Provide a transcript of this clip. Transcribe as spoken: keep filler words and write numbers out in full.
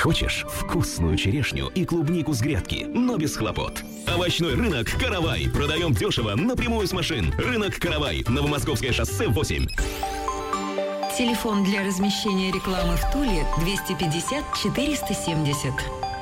Хочешь вкусную черешню и клубнику с грядки, но без хлопот? Овощной рынок «Каравай». Продаем дешево напрямую с машин. Рынок «Каравай». Новомосковское шоссе восемь. Телефон для размещения рекламы в Туле двести пятьдесят четыреста семьдесят.